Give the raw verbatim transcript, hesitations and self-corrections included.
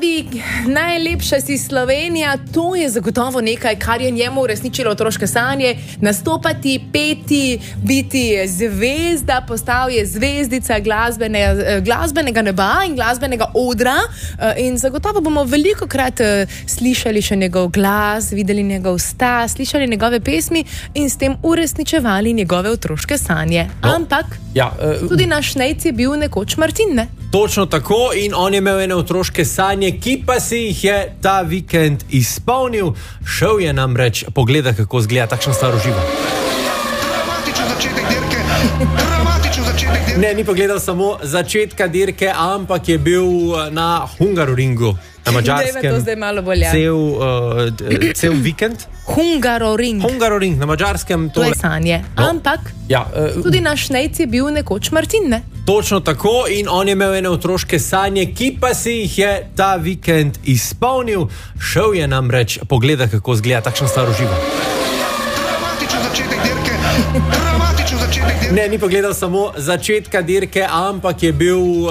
pravi, najlepša si Slovenija, to je zagotovo nekaj, kar je njemu uresničilo otroške sanje, nastopati, peti, biti zvezda, postal je zvezdica glasbene, glasbenega neba in glasbenega odra in zagotovo bomo veliko krat slišali še njegov glas, videli njegov sta, slišali njegove pesmi in s tem uresničevali njegove otroške sanje. No. Ampak ja, uh, tudi naš Nejc je bil nekoč Martin, ne? Točno tako in on je imel ene otroške sanje, ki pa si jih je ta vikend izpolnil. Šel je namreč pogledati, kako izgleda takšna stvar v živo. Dramatičen začetek dirke, dramatičen začetek dirke. Ne, ni pogledal samo začetka dirke, ampak je bil na Hungaroringu, na Madžarskem. To zdaj malo bolje. Cel, uh, cel vikend. Hungaroring. Hungaroring na Madžarskem. To je sanje. No. Ampak ja, uh, tudi naš Nejc je bil nekoč Martin, ne? Točno tako in on je imel ene otroške sanje, ki pa si jih je ta vikend izpolnil. Šel je namreč pogledati, kako izgleda takšna stvar v živo. Dramatičen začetek dirke, dramatičen začetek dirke. Ne, ni pogledal samo začetka dirke, ampak je bil